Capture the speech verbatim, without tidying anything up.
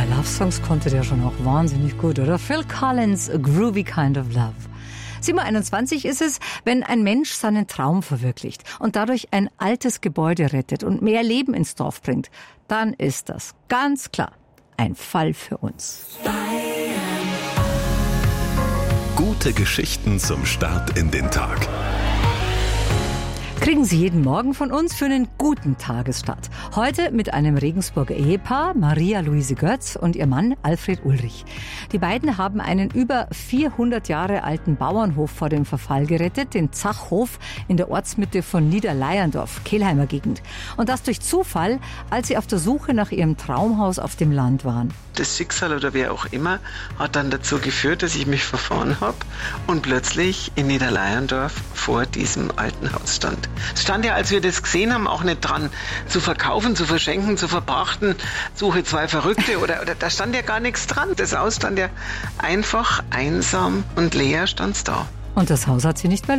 Bei Love Songs konnte der schon auch wahnsinnig gut, oder? Phil Collins, A Groovy Kind of Love. sieben Uhr einundzwanzig ist es, wenn ein Mensch seinen Traum verwirklicht und dadurch ein altes Gebäude rettet und mehr Leben ins Dorf bringt, dann ist das ganz klar ein Fall für uns. Gute Geschichten zum Start in den Tag. Kriegen Sie jeden Morgen von uns für einen guten Tagesstart. Heute mit einem Regensburger Ehepaar, Maria-Luise Götz und ihr Mann Alfred Ulrich. Die beiden haben einen über vierhundert Jahre alten Bauernhof vor dem Verfall gerettet, den Zachhof in der Ortsmitte von Niederleyerndorf, Kelheimer Gegend. Und das durch Zufall, als sie auf der Suche nach ihrem Traumhaus auf dem Land waren. Das Schicksal oder wer auch immer hat dann dazu geführt, dass ich mich verfahren habe und plötzlich in Niederleyerndorf vor diesem alten Haus stand. Es stand ja, als wir das gesehen haben, auch nicht dran, zu verkaufen, zu verschenken, zu verpachten, suche zwei Verrückte oder, oder da stand ja gar nichts dran. Das Haus stand ja einfach einsam und leer, stand's da. Und das Haus hat sie nicht mehr